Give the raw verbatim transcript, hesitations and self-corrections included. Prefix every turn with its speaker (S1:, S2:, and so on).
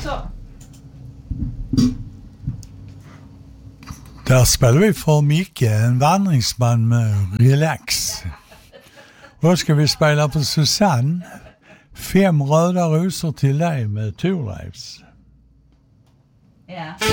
S1: Så.
S2: Där spelar vi för Micke, en vandringsman med relax. Och då ska vi spela på Susanne. Fem röda rosor till dig med Thorleifs.
S1: Ja.